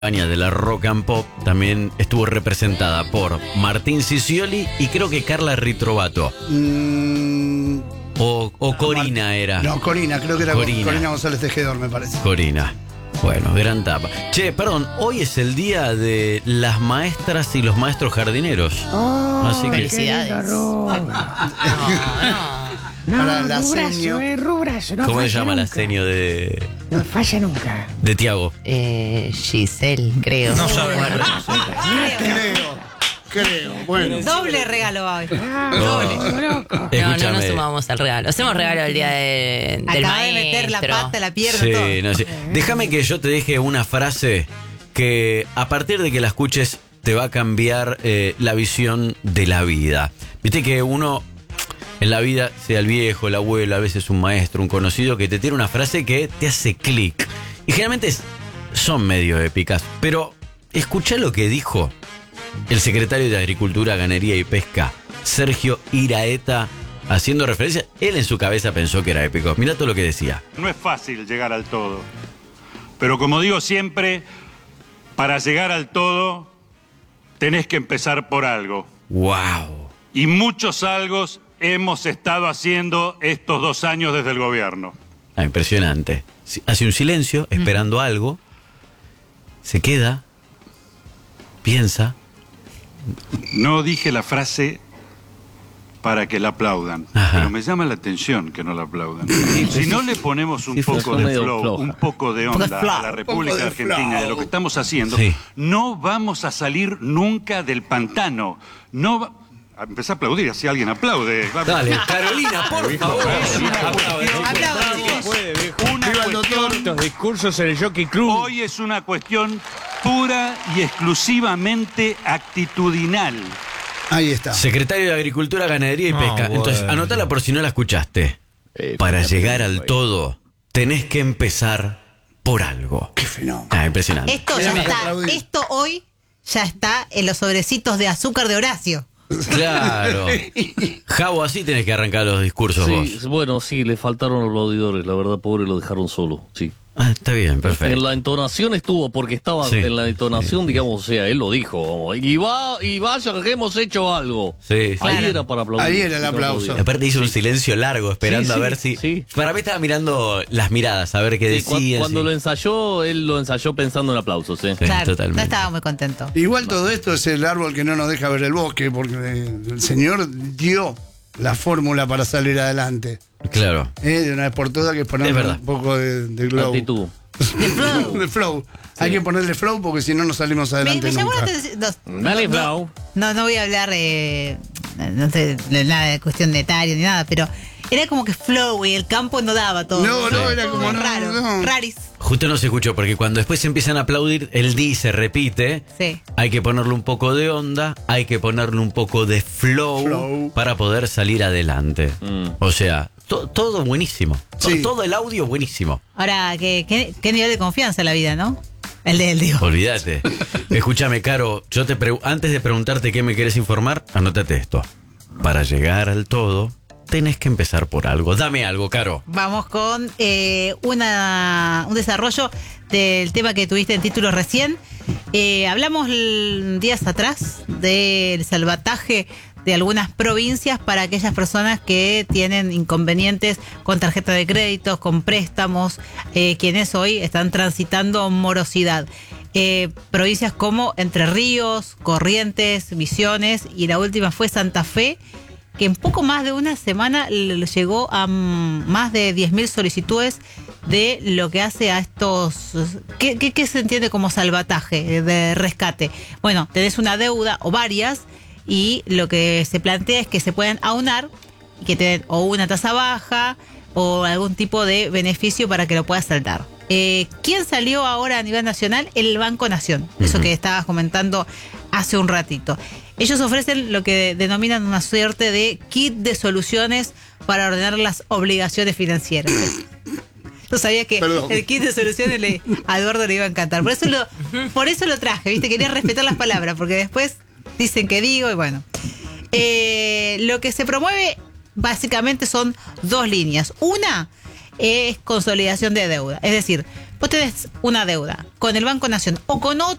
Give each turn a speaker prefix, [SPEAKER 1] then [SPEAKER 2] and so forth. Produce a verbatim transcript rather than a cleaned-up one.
[SPEAKER 1] de la Rock and Pop también estuvo representada por Martín Sicioli y creo que Carla Ritrovato.
[SPEAKER 2] Mm,
[SPEAKER 1] o, o Corina era.
[SPEAKER 2] No, Corina, creo que era
[SPEAKER 1] Corina.
[SPEAKER 2] Corina González Tejedor, me parece.
[SPEAKER 1] Corina. Bueno, gran tapa. Che, perdón, hoy es el día de las maestras y los maestros jardineros.
[SPEAKER 3] Oh,
[SPEAKER 1] Así que
[SPEAKER 3] felicidades.
[SPEAKER 4] No,
[SPEAKER 2] Para la
[SPEAKER 4] rubrazo,
[SPEAKER 2] seño.
[SPEAKER 4] eh, rubrazo, no
[SPEAKER 1] ¿cómo se
[SPEAKER 4] falla
[SPEAKER 1] llama la
[SPEAKER 4] nunca.
[SPEAKER 1] seño de,
[SPEAKER 4] No falla nunca.
[SPEAKER 1] de Tiago?
[SPEAKER 3] Eh, Giselle, creo.
[SPEAKER 5] No sabemos.
[SPEAKER 2] Creo, creo. Bueno.
[SPEAKER 6] Doble regalo hoy.
[SPEAKER 4] Ah,
[SPEAKER 1] No.
[SPEAKER 4] loco.
[SPEAKER 3] No, no
[SPEAKER 1] Escúchame.
[SPEAKER 3] nos sumamos al regalo. Hacemos regalo el día de, del
[SPEAKER 6] Acaba
[SPEAKER 3] maestro.
[SPEAKER 6] de meter la pata, la pierna,
[SPEAKER 1] Sí,
[SPEAKER 6] todo.
[SPEAKER 1] no sé. Déjame que yo te deje una frase que a partir de que la escuches te va a cambiar eh, la visión de la vida. Viste que uno en la vida, sea el viejo, el abuelo, a veces un maestro, un conocido, que te tiene una frase que te hace clic. Y generalmente es- son medio épicas. Pero escuchá lo que dijo el secretario de Agricultura, Ganadería y Pesca, Sergio Iraeta, haciendo referencia. Él en su cabeza pensó que era épico. Mirá todo lo que decía.
[SPEAKER 7] No es fácil llegar al todo. Pero como digo siempre, para llegar al todo tenés que empezar por algo.
[SPEAKER 1] ¡Wow!
[SPEAKER 7] Y muchos algos hemos estado haciendo estos dos años desde el gobierno.
[SPEAKER 1] Ah, impresionante. Sí, hace un silencio, esperando algo. Se queda. Piensa.
[SPEAKER 7] No dije la frase para que la aplaudan,
[SPEAKER 1] Ajá.
[SPEAKER 7] pero me llama la atención que no la aplaudan. Si no le ponemos un
[SPEAKER 5] Sí, fue
[SPEAKER 7] poco de
[SPEAKER 5] medio
[SPEAKER 7] flow,
[SPEAKER 5] floja.
[SPEAKER 7] un poco de onda
[SPEAKER 6] flow.
[SPEAKER 7] a la República
[SPEAKER 2] Un poco de
[SPEAKER 7] Argentina
[SPEAKER 2] flow.
[SPEAKER 7] de lo que estamos haciendo,
[SPEAKER 1] Sí.
[SPEAKER 7] no vamos a salir nunca del pantano. No va... Empecé a aplaudir, así alguien aplaude.
[SPEAKER 1] Dale, Carolina, por favor.
[SPEAKER 6] Aplausos.
[SPEAKER 7] Una
[SPEAKER 2] Viva el
[SPEAKER 7] cuestión-
[SPEAKER 2] doctor.
[SPEAKER 5] Estos discursos en el Jockey Club.
[SPEAKER 7] Hoy es una cuestión pura y exclusivamente actitudinal.
[SPEAKER 2] Ahí está.
[SPEAKER 1] Secretario de Agricultura, Ganadería y
[SPEAKER 5] No,
[SPEAKER 1] Pesca. Entonces,
[SPEAKER 5] bueno.
[SPEAKER 1] anótala por si no la escuchaste.
[SPEAKER 5] Eh,
[SPEAKER 1] Para
[SPEAKER 5] ya
[SPEAKER 1] llegar
[SPEAKER 5] aprendí,
[SPEAKER 1] al todo, tenés que empezar por algo.
[SPEAKER 2] Qué fenómeno.
[SPEAKER 1] Ah, impresionante.
[SPEAKER 6] Esto ya
[SPEAKER 2] Tenemos que
[SPEAKER 6] está.
[SPEAKER 2] aplaudir.
[SPEAKER 6] Esto hoy ya está en los sobrecitos de azúcar de Horacio.
[SPEAKER 1] Claro. Javo, así tenés que arrancar los discursos
[SPEAKER 5] Sí,
[SPEAKER 1] vos.
[SPEAKER 5] bueno, sí, le faltaron aplaudidores, la verdad, pobre, lo dejaron solo, sí.
[SPEAKER 1] Ah, está bien,
[SPEAKER 5] En
[SPEAKER 1] perfecto.
[SPEAKER 5] la entonación estuvo, porque estaba
[SPEAKER 1] Sí.
[SPEAKER 5] en la entonación, digamos, o sea, él lo dijo, vamos, y va, y vaya que hemos hecho algo.
[SPEAKER 1] Sí, sí.
[SPEAKER 5] Ahí
[SPEAKER 6] Claro.
[SPEAKER 5] era para aplaudir.
[SPEAKER 2] Ahí era el
[SPEAKER 5] No
[SPEAKER 2] aplauso.
[SPEAKER 5] aplaudía.
[SPEAKER 1] Aparte hizo un silencio largo esperando
[SPEAKER 5] Sí,
[SPEAKER 1] a
[SPEAKER 5] sí,
[SPEAKER 1] ver si...
[SPEAKER 5] sí.
[SPEAKER 1] Para mí estaba mirando las miradas, a ver qué
[SPEAKER 5] Sí, cu-
[SPEAKER 1] decían.
[SPEAKER 5] cuando
[SPEAKER 1] sí.
[SPEAKER 5] lo ensayó, él lo ensayó pensando en aplausos, ¿eh?
[SPEAKER 1] Sí,
[SPEAKER 6] Claro,
[SPEAKER 1] totalmente.
[SPEAKER 6] no estaba muy contento.
[SPEAKER 2] Igual todo esto es el árbol que no nos deja ver el bosque, porque el Señor dio la fórmula para salir adelante.
[SPEAKER 1] Claro.
[SPEAKER 2] ¿Eh? De una vez por todas que
[SPEAKER 1] Es
[SPEAKER 2] ponerle
[SPEAKER 1] verdad.
[SPEAKER 2] un poco de, de glow.
[SPEAKER 5] Actitud.
[SPEAKER 6] De flow.
[SPEAKER 2] De flow. Hay que ponerle flow porque si no, no salimos
[SPEAKER 6] Me,
[SPEAKER 2] adelante
[SPEAKER 6] me llamó la
[SPEAKER 2] nunca.
[SPEAKER 6] atención. No,
[SPEAKER 5] Dale,
[SPEAKER 6] no,
[SPEAKER 5] Flau.
[SPEAKER 6] No, no voy a hablar, eh, no sé, de nada de cuestión de etario ni nada, pero era como que flow y el campo no daba todo.
[SPEAKER 2] No, no, era
[SPEAKER 6] Todo
[SPEAKER 2] como, no,
[SPEAKER 6] raro,
[SPEAKER 2] no.
[SPEAKER 6] raris.
[SPEAKER 1] Justo no se escuchó porque cuando después empiezan a aplaudir, el dice, repite.
[SPEAKER 6] Sí.
[SPEAKER 1] Hay que ponerle un poco de onda, hay que ponerle un poco de flow,
[SPEAKER 2] Flow.
[SPEAKER 1] para poder salir adelante.
[SPEAKER 5] Mm.
[SPEAKER 1] O sea, to- todo buenísimo. To-
[SPEAKER 2] Sí.
[SPEAKER 1] Todo el audio buenísimo.
[SPEAKER 6] Ahora, ¿qué, qué, qué nivel de confianza en la vida, ¿no? El de él, digo.
[SPEAKER 1] Olvídate. Escúchame, Caro, yo te pre- antes de preguntarte qué me querés informar, anótate esto. Para llegar al todo, tenés que empezar por algo. Dame algo, Caro.
[SPEAKER 6] Vamos con eh, una, un desarrollo del tema que tuviste en título recién. Eh, hablamos l- días atrás del salvataje de algunas provincias para aquellas personas que tienen inconvenientes con tarjeta de créditos, con préstamos, eh, quienes hoy están transitando morosidad. Eh, provincias como Entre Ríos, Corrientes, Misiones y la última fue Santa Fe, que en poco más de una semana le llegó a mm, más de diez mil solicitudes de lo que hace a estos... ¿Qué, qué, qué se entiende como salvataje, de rescate? Bueno, tenés una deuda o varias y lo que se plantea es que se puedan aunar y que te den o una tasa baja o algún tipo de beneficio para que lo puedas saldar. Eh, ¿Quién salió ahora a nivel nacional? El Banco Nación, eso
[SPEAKER 1] Ujú.
[SPEAKER 6] que estabas comentando hace un ratito. Ellos ofrecen lo que denominan una suerte de kit de soluciones para ordenar las obligaciones financieras. No sabía que
[SPEAKER 2] Perdón.
[SPEAKER 6] el kit de soluciones le, a Eduardo le iba a encantar. Por eso lo, por eso lo traje, ¿viste? Quería respetar las palabras, porque después dicen que digo y bueno. Eh, lo que se promueve básicamente son dos líneas. Una es consolidación de deuda, es decir, vos tenés una deuda con el Banco Nación o con